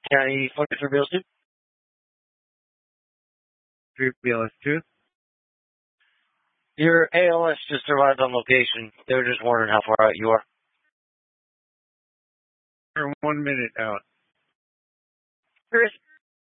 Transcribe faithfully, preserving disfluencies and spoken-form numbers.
County forty for Bills two. Three B L S two. Your A L S just arrived on location. They were just wondering how far out you are. We're one minute out. Chris,